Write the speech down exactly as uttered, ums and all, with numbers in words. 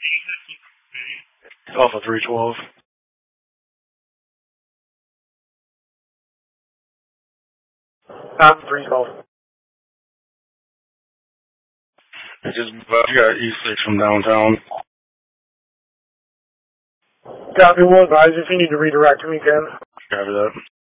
Off of three twelve. Top three twelve. I just uh, got E six from downtown. Copy one, advise if you need to redirect me again. Copy that.